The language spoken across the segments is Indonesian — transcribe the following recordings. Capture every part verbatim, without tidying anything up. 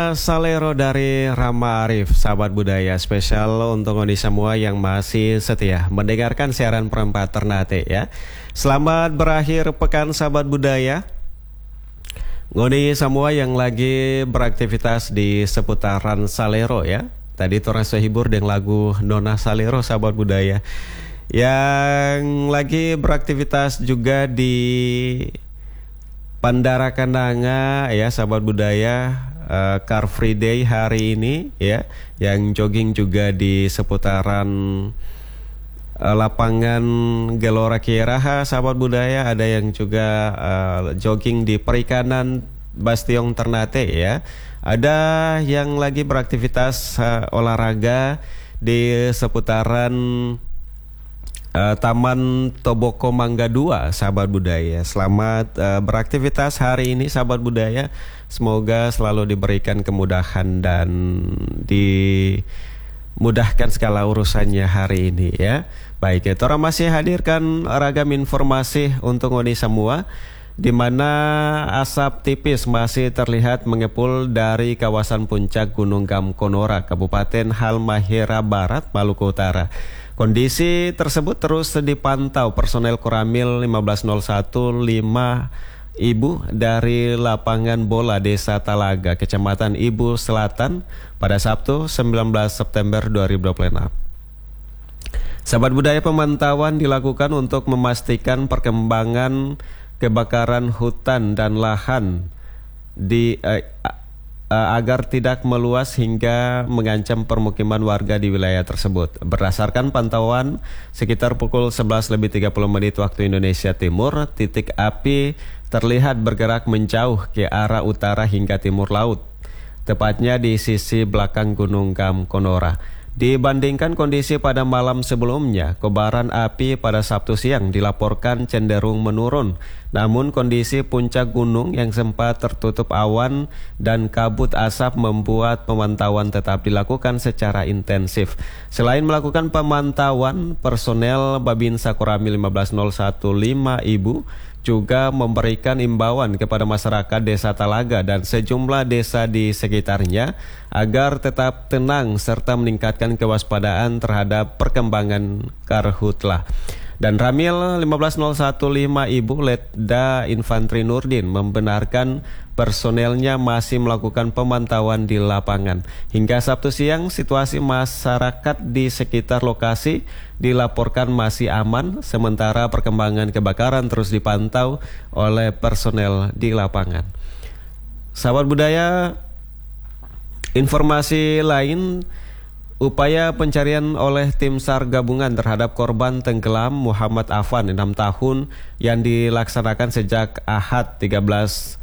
Salero dari Rama Arif, sahabat budaya spesial untuk Odi semua yang masih setia mendengarkan siaran perempat Ternate ya. Selamat berakhir pekan sahabat budaya. Ngoni semua yang lagi beraktivitas di seputaran Salero ya. Tadi orang sehibur dengan lagu Nona Salero sahabat budaya. Yang lagi beraktivitas juga di Pandara Kandanga ya sahabat budaya. Uh, Car Free Day hari ini ya, yang jogging juga di seputaran uh, lapangan Gelora Kieraha sahabat budaya, ada yang juga uh, jogging di perikanan Bastion Ternate ya, ada yang lagi beraktivitas uh, olahraga di seputaran uh, Taman Toboko Mangga dua sahabat budaya. Selamat uh, beraktivitas hari ini sahabat budaya. Semoga selalu diberikan kemudahan dan dimudahkan segala urusannya hari ini ya. Baik, kita orang masih hadirkan ragam informasi untuk Ngoni semua, di mana asap tipis masih terlihat mengepul dari kawasan puncak Gunung Gamkonora, Kabupaten Halmahera Barat, Maluku Utara. Kondisi tersebut terus dipantau personel Koramil lima belas nol satu lima Ibu dari lapangan bola Desa Talaga, Kecamatan Ibu Selatan pada Sabtu sembilan belas September dua ribu dua puluh enam. Sahabat budaya, pemantauan dilakukan untuk memastikan perkembangan kebakaran hutan dan lahan di eh, agar tidak meluas hingga mengancam permukiman warga di wilayah tersebut. Berdasarkan pantauan sekitar pukul sebelas lebih tiga puluh menit waktu Indonesia Timur, titik api terlihat bergerak menjauh ke arah utara hingga timur laut, tepatnya di sisi belakang Gunung Gamkonora. Dibandingkan kondisi pada malam sebelumnya, kobaran api pada Sabtu siang dilaporkan cenderung menurun. Namun kondisi puncak gunung yang sempat tertutup awan dan kabut asap membuat pemantauan tetap dilakukan secara intensif. Selain melakukan pemantauan, personel Babinsa Koramil lima belas nol satu lima Ibu juga memberikan imbauan kepada masyarakat Desa Talaga dan sejumlah desa di sekitarnya agar tetap tenang serta meningkatkan kewaspadaan terhadap perkembangan karhutlah. Dan Ramil lima belas nol satu lima Ibu Letda Infantri Nurdin membenarkan personelnya masih melakukan pemantauan di lapangan. Hingga Sabtu siang, situasi masyarakat di sekitar lokasi dilaporkan masih aman, sementara perkembangan kebakaran terus dipantau oleh personel di lapangan. Sahabat budaya, informasi lain, upaya pencarian oleh tim SAR gabungan terhadap korban tenggelam Muhammad Afan enam tahun yang dilaksanakan sejak Ahad tiga belas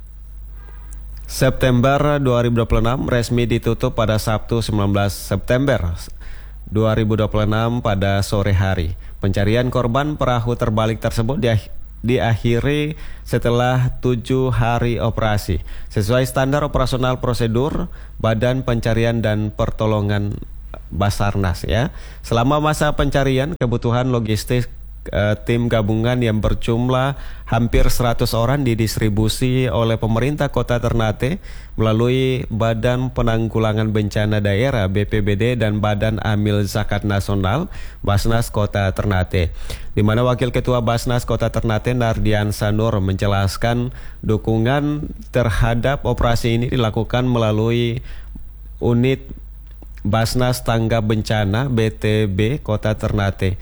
September dua ribu dua puluh enam resmi ditutup pada Sabtu sembilan belas September dua ribu dua puluh enam pada sore hari. Pencarian korban perahu terbalik tersebut diakhiri diakhiri setelah tujuh hari operasi sesuai standar operasional prosedur Badan Pencarian dan Pertolongan Basarnas ya. Selama masa pencarian, kebutuhan logistik eh, tim gabungan yang berjumlah hampir seratus orang didistribusi oleh pemerintah Kota Ternate melalui Badan Penanggulangan Bencana Daerah B P B D dan Badan Amil Zakat Nasional Basnas Kota Ternate, di mana Wakil Ketua Basnas Kota Ternate Nardian Sanur menjelaskan dukungan terhadap operasi ini dilakukan melalui unit Basnas Tangga Bencana B T B Kota Ternate.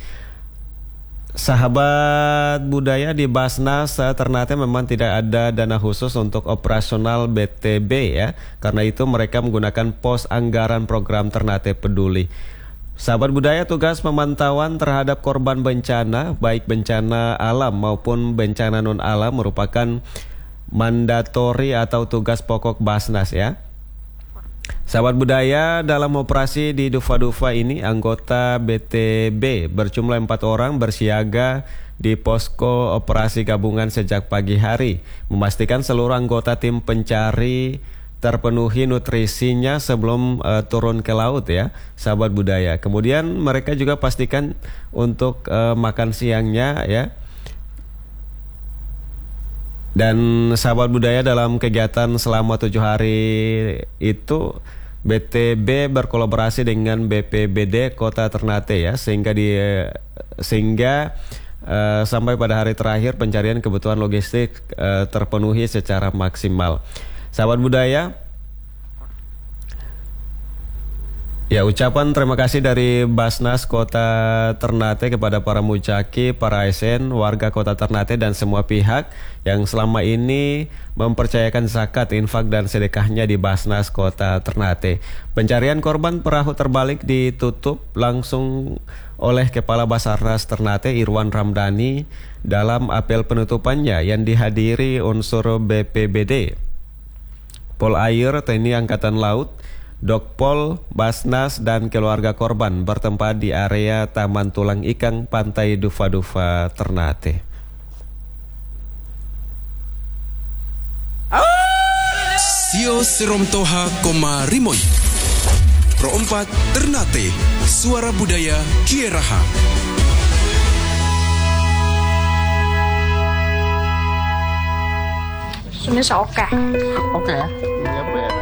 Sahabat budaya, di Basnas Ternate memang tidak ada dana khusus untuk operasional B T B ya. Karena itu mereka menggunakan pos anggaran program Ternate Peduli. Sahabat budaya, tugas pemantauan terhadap korban bencana, baik bencana alam maupun bencana non alam, merupakan mandatori atau tugas pokok Basnas ya. Sahabat budaya, dalam operasi di Dufa-Dufa ini, anggota B T B berjumlah empat orang bersiaga di posko operasi gabungan sejak pagi hari, memastikan seluruh anggota tim pencari terpenuhi nutrisinya sebelum uh, turun ke laut ya, sahabat budaya. Kemudian mereka juga pastikan untuk uh, makan siangnya ya Dan sahabat budaya, dalam kegiatan selama tujuh hari itu B T B berkolaborasi dengan B P B D Kota Ternate ya, sehingga di sehingga uh, sampai pada hari terakhir pencarian kebutuhan logistik uh, terpenuhi secara maksimal. Sahabat budaya, ya, ucapan terima kasih dari Basnas Kota Ternate kepada para mujaki, para A S N, warga Kota Ternate dan semua pihak yang selama ini mempercayakan zakat, infak dan sedekahnya di Basnas Kota Ternate. Pencarian korban perahu terbalik ditutup langsung oleh Kepala Basarnas Ternate Irwan Ramdhani dalam apel penutupannya yang dihadiri unsur B P B D, Pol Air, T N I Angkatan Laut, Dokpol, Basnas, dan keluarga korban bertempat di area Taman Tulang Ikang Pantai Dufa-Dufa Ternate. Sio Seromtoha Koma Rimoi Pro empat Ternate, Suara Budaya Kieraha. Ini oke. Oke ya.